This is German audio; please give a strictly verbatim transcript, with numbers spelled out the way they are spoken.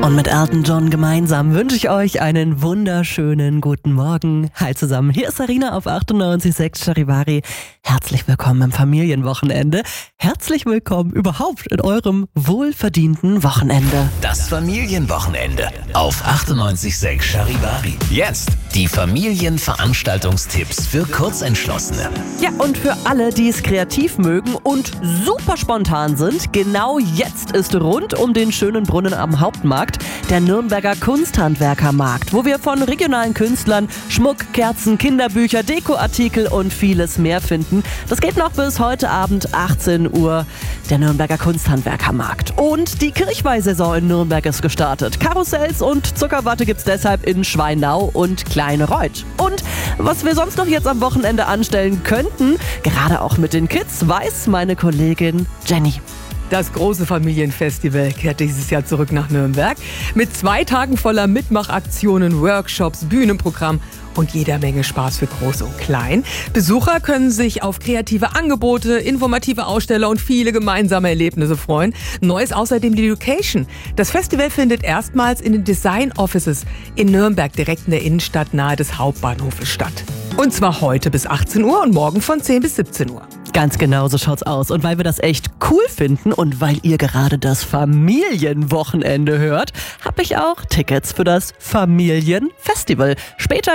Und mit Elton John gemeinsam wünsche ich euch einen wunderschönen guten Morgen. Hi zusammen, hier ist Sarina auf achtundneunzig Komma sechs Charivari. Herzlich willkommen im Familienwochenende. Herzlich willkommen überhaupt in eurem wohlverdienten Wochenende. Das Familienwochenende auf achtundneunzig Komma sechs Charivari. Jetzt die Familienveranstaltungstipps für Kurzentschlossene. Ja, und für alle, die es kreativ mögen und super spontan sind, genau jetzt ist rund um den schönen Brunnen am Hauptmarkt der Nürnberger Kunsthandwerkermarkt, wo wir von regionalen Künstlern Schmuck, Kerzen, Kinderbücher, Dekoartikel und vieles mehr finden. Das geht noch bis heute Abend achtzehn Uhr, der Nürnberger Kunsthandwerkermarkt. Und die Kirchweihsaison in Nürnberg ist gestartet. Karussells und Zuckerwatte gibt's deshalb in Schweinau und Kleinreuth. Und was wir sonst noch jetzt am Wochenende anstellen könnten, gerade auch mit den Kids, weiß meine Kollegin Jenny. Das große Familienfestival kehrt dieses Jahr zurück nach Nürnberg mit zwei Tagen voller Mitmachaktionen, Workshops, Bühnenprogramm und jeder Menge Spaß für Groß und Klein. Besucher können sich auf kreative Angebote, informative Aussteller und viele gemeinsame Erlebnisse freuen. Neu ist außerdem die Location. Das Festival findet erstmals in den Design Offices in Nürnberg direkt in der Innenstadt nahe des Hauptbahnhofes statt. Und zwar heute bis achtzehn Uhr und morgen von zehn bis siebzehn Uhr. Ganz genau so schaut's aus. Und weil wir das echt cool finden und weil ihr gerade das Familienwochenende hört, habe ich auch Tickets für das Familienfestival. Später